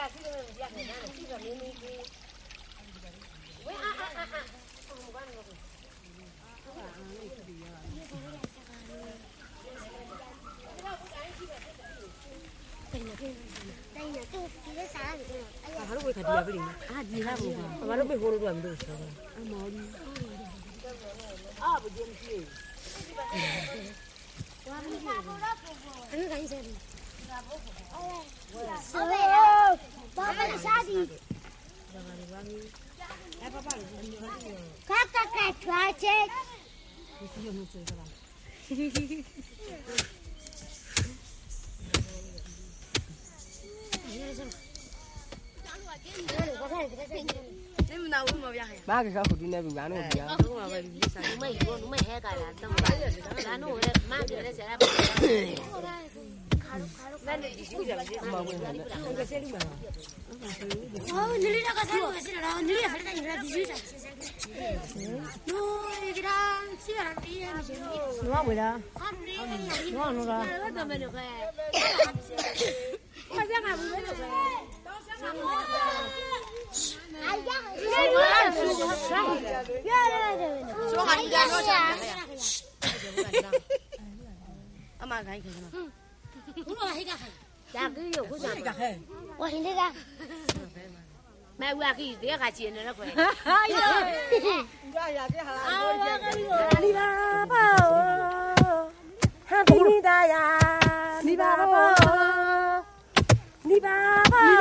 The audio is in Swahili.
Halo gue tadi apa ini? Di ha bu. Halo gue holo dua ambil siapa? Amori. Begini sih. Ano kain sir? Baba shadi. Kakak cek. Ba cái hụt đi này bị bán rồi. Nó he cả là tông là nó má thì nó sẽ nili na kasaro kasira na nili ya falta nila dijuta. No, kira siapa dia ni? Nó bữa đó. Nó Nó ra. Mẹ qua cái gì cả chuyện nữa quay. Đi ba bao. Ha đi da ya. Đi ba bao. Đi ba bao.